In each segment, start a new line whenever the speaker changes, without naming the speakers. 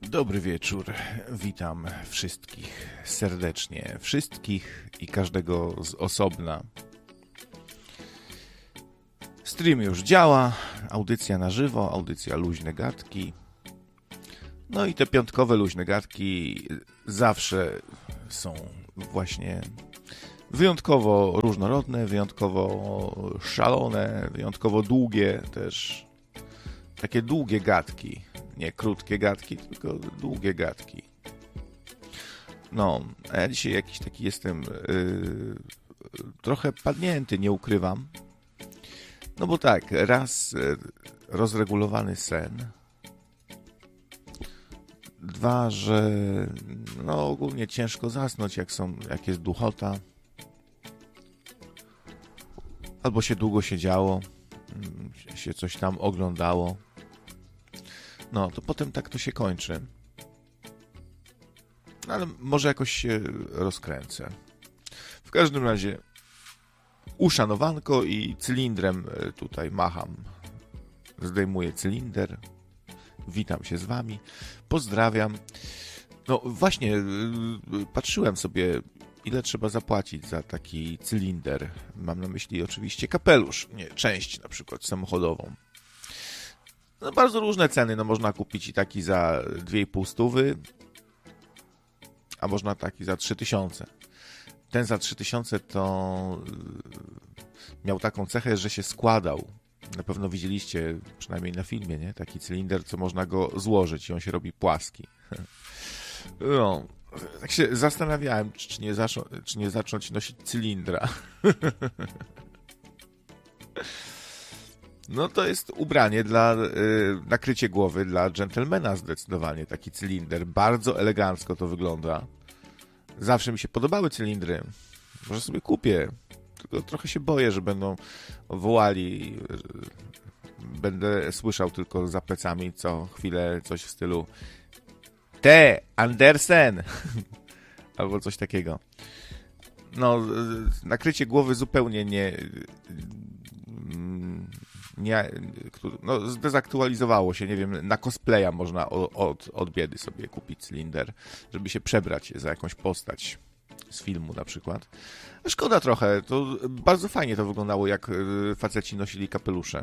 Dobry wieczór, witam wszystkich serdecznie, wszystkich i każdego z osobna. Stream już działa, audycja na żywo, audycja luźne gadki. No i te piątkowe luźne gadki zawsze są właśnie wyjątkowo różnorodne, wyjątkowo szalone, wyjątkowo długie też. Takie długie gadki. Nie krótkie gadki, tylko długie gadki. No, a ja dzisiaj jakiś taki jestem trochę padnięty, nie ukrywam. No bo tak, raz rozregulowany sen. Dwa, że no ogólnie ciężko zasnąć, jak jest duchota. Albo się długo siedziało, się coś tam oglądało. No, to potem tak to się kończy. Ale może jakoś się rozkręcę. W każdym razie uszanowanko i cylindrem tutaj macham. Zdejmuję cylinder. Witam się z wami. Pozdrawiam. No właśnie, patrzyłem sobie, ile trzeba zapłacić za taki cylinder. Mam na myśli oczywiście kapelusz, nie część na przykład samochodową. No bardzo różne ceny, no można kupić i taki za 2,5 stówy, a można taki za 3000. Ten za 3000 to miał taką cechę, że się składał. Na pewno widzieliście, przynajmniej na filmie, nie? Taki cylinder, co można go złożyć i on się robi płaski. No, tak się zastanawiałem, czy nie zacząć nosić cylindra. No to jest ubranie dla nakrycie głowy dla dżentelmena zdecydowanie, taki cylinder. Bardzo elegancko to wygląda. Zawsze mi się podobały cylindry. Może sobie kupię. Tylko trochę się boję, że będą wołali. Będę słyszał tylko za plecami co chwilę coś w stylu Te, Andersen! Albo coś takiego. No, nakrycie głowy zupełnie no, zdezaktualizowało się, nie wiem, na cosplaya można od biedy sobie kupić cylinder, żeby się przebrać za jakąś postać z filmu na przykład. Szkoda trochę, to bardzo fajnie to wyglądało, jak faceci nosili kapelusze.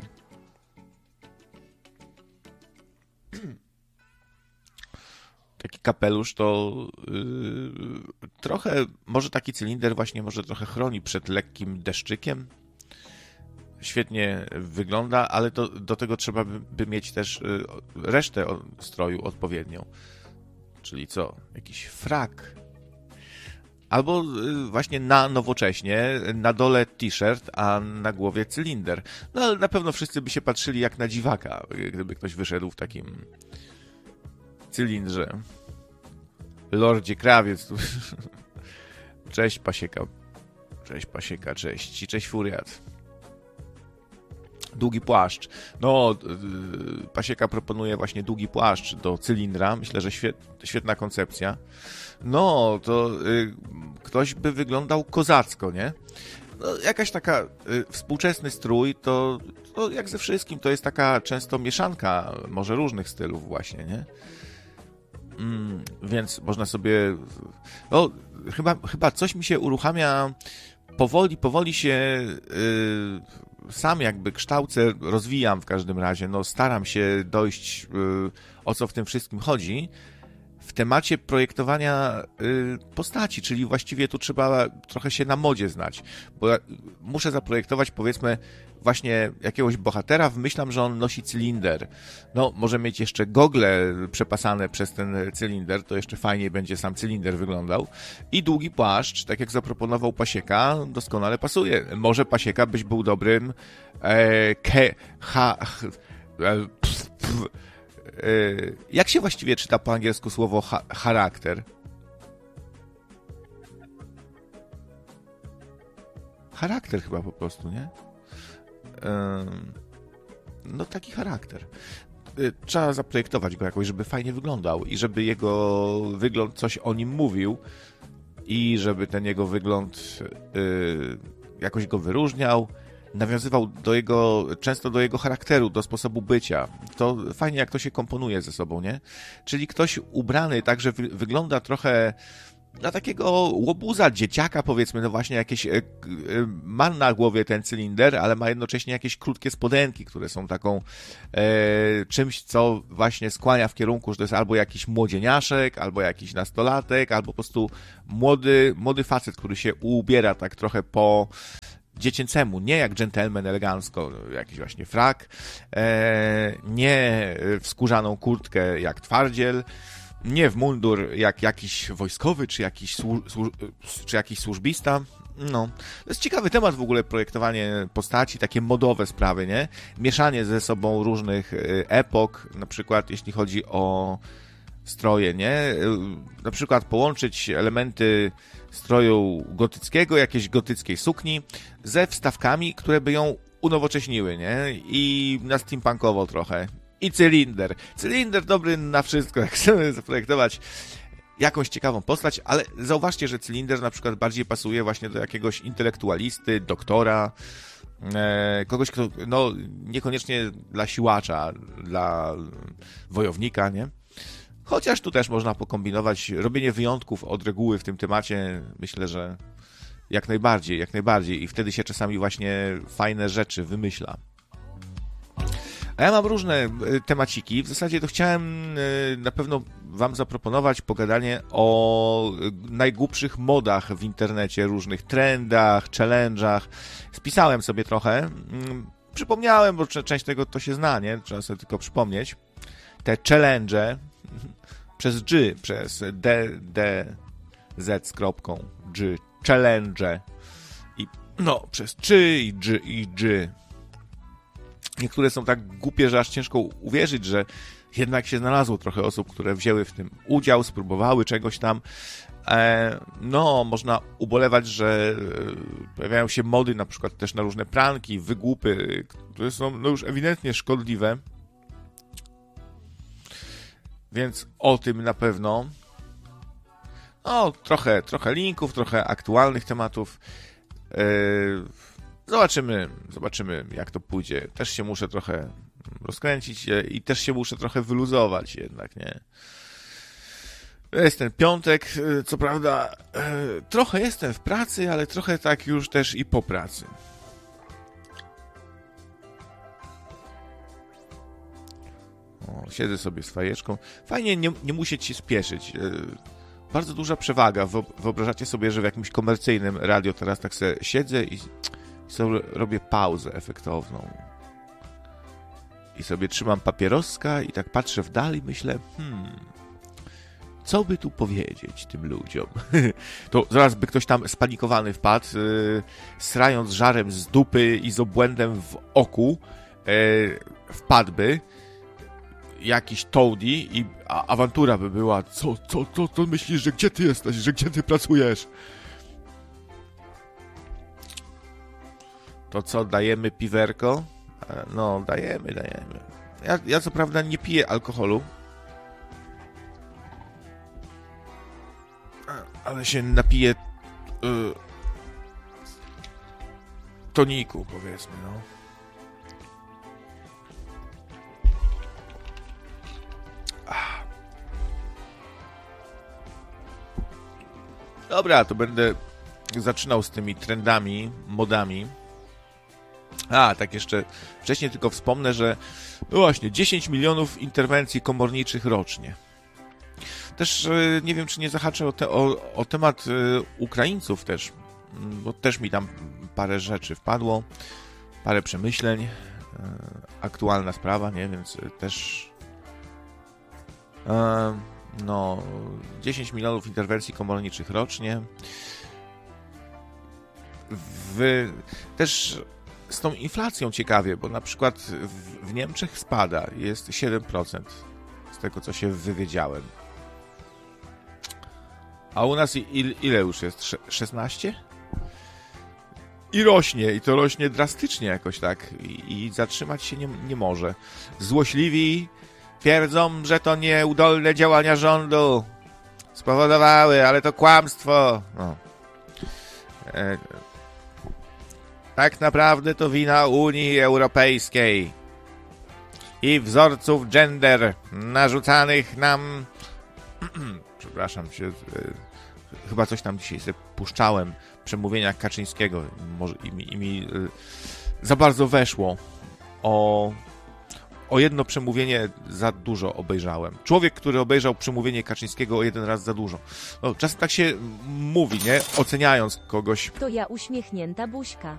Taki kapelusz to trochę, może taki cylinder właśnie może trochę chroni przed lekkim deszczykiem. Świetnie wygląda, ale do tego trzeba by mieć też resztę stroju odpowiednią. Czyli co? Jakiś frak. Albo właśnie na nowocześnie, na dole t-shirt, a na głowie cylinder. No ale na pewno wszyscy by się patrzyli jak na dziwaka, gdyby ktoś wyszedł w takim cylindrze. Lordzie Krawiec. Cześć Pasieka. Cześć Pasieka, cześć. I cześć Furiat. Długi płaszcz. No, Pasieka proponuje właśnie długi płaszcz do cylindra. Myślę, że świetna koncepcja. No, to ktoś by wyglądał kozacko, nie? No, jakaś taka współczesny strój, to jak ze wszystkim, to jest taka często mieszanka może różnych stylów właśnie, nie? Więc można sobie... No, chyba coś mi się uruchamia... Powoli się sam jakby kształcę, rozwijam w każdym razie, no staram się dojść, o co w tym wszystkim chodzi, w temacie projektowania postaci, czyli właściwie tu trzeba trochę się na modzie znać, bo ja muszę zaprojektować, powiedzmy, właśnie jakiegoś bohatera, wymyślam, że on nosi cylinder. No, może mieć jeszcze gogle przepasane przez ten cylinder, to jeszcze fajniej będzie sam cylinder wyglądał. I długi płaszcz, tak jak zaproponował Pasieka, doskonale pasuje. Może Pasieka byś był dobrym jak się właściwie czyta po angielsku słowo charakter? Charakter chyba po prostu, nie? No taki charakter. Trzeba zaprojektować go jakoś, żeby fajnie wyglądał i żeby jego wygląd coś o nim mówił i żeby ten jego wygląd jakoś go wyróżniał. nawiązywał często do jego charakteru, do sposobu bycia. To fajnie, jak to się komponuje ze sobą, nie? Czyli ktoś ubrany tak, że wygląda trochę dla takiego łobuza, dzieciaka, powiedzmy, no właśnie jakieś ma na głowie ten cylinder, ale ma jednocześnie jakieś krótkie spodenki, które są taką czymś, co właśnie skłania w kierunku, że to jest albo jakiś młodzieniaszek, albo jakiś nastolatek, albo po prostu młody facet, który się ubiera tak trochę po dziecięcemu, nie jak dżentelmen elegancko, jakiś właśnie frak, nie w skórzaną kurtkę jak twardziel, nie w mundur jak jakiś wojskowy, czy jakiś służbista. No, to jest ciekawy temat w ogóle, projektowanie postaci, takie modowe sprawy, nie? Mieszanie ze sobą różnych epok, na przykład jeśli chodzi o stroje, nie? Na przykład połączyć elementy stroju gotyckiego, jakiejś gotyckiej sukni ze wstawkami, które by ją unowocześniły, nie? I na steampunkowo trochę. I cylinder. Cylinder dobry na wszystko, jak chcemy zaprojektować jakąś ciekawą postać, ale zauważcie, że cylinder na przykład bardziej pasuje właśnie do jakiegoś intelektualisty, doktora, kogoś, kto, no, niekoniecznie dla siłacza, dla wojownika, nie? Chociaż tu też można pokombinować. Robienie wyjątków od reguły w tym temacie, myślę, że jak najbardziej. I wtedy się czasami właśnie fajne rzeczy wymyśla. A ja mam różne temaciki. W zasadzie to chciałem na pewno wam zaproponować pogadanie o najgłupszych modach w internecie, różnych trendach, challenge'ach. Spisałem sobie trochę. Przypomniałem, bo część tego to się zna, nie? Trzeba sobie tylko przypomnieć. Te challenge przez G, przez Z z kropką, G, challenge. I no, przez G i G i G. Niektóre są tak głupie, że aż ciężko uwierzyć, że jednak się znalazło trochę osób, które wzięły w tym udział, spróbowały czegoś tam. No, można ubolewać, że pojawiają się mody na przykład też na różne pranki, wygłupy, które są no już ewidentnie szkodliwe. Więc o tym na pewno. No, trochę linków, trochę aktualnych tematów. Zobaczymy, jak to pójdzie. Też się muszę trochę rozkręcić i też się muszę trochę wyluzować jednak, nie? Jest ten piątek, co prawda trochę jestem w pracy, ale trochę tak już też i po pracy. O, siedzę sobie z fajeczką. Fajnie nie musieć się spieszyć. Bardzo duża przewaga. Wyobrażacie sobie, że w jakimś komercyjnym radio teraz tak sobie siedzę i sobie robię pauzę efektowną. I sobie trzymam papieroska i tak patrzę w dal i myślę, co by tu powiedzieć tym ludziom? To zaraz by ktoś tam spanikowany wpadł, srając żarem z dupy i z obłędem w oku, wpadłby jakiś Toady i awantura by była. Co myślisz, że gdzie ty jesteś, że gdzie ty pracujesz? To co, dajemy piwerko? No, dajemy. Ja co prawda nie piję alkoholu, ale się napiję toniku, powiedzmy, no. Dobra, to będę zaczynał z tymi trendami, modami. Tak jeszcze wcześniej tylko wspomnę, że no właśnie 10 milionów interwencji komorniczych rocznie. Też nie wiem, czy nie zahaczę o temat Ukraińców też, bo też mi tam parę rzeczy wpadło, parę przemyśleń, aktualna sprawa, nie, więc też no 10 milionów interwencji komorniczych rocznie. Też z tą inflacją ciekawie, bo na przykład w Niemczech spada, jest 7% z tego, co się wywiedziałem. A u nas ile już jest? 16? I rośnie, i to rośnie drastycznie jakoś tak. I zatrzymać się nie może. Złośliwi twierdzą, że to nieudolne działania rządu spowodowały, ale to kłamstwo. No. Tak naprawdę to wina Unii Europejskiej i wzorców gender narzucanych nam... Przepraszam się, chyba coś tam dzisiaj sobie puszczałem, przemówienia Kaczyńskiego może i mi za bardzo weszło. O jedno przemówienie za dużo obejrzałem. Człowiek, który obejrzał przemówienie Kaczyńskiego o jeden raz za dużo. No, czasem tak się mówi, nie? Oceniając kogoś.
To ja uśmiechnięta buźka.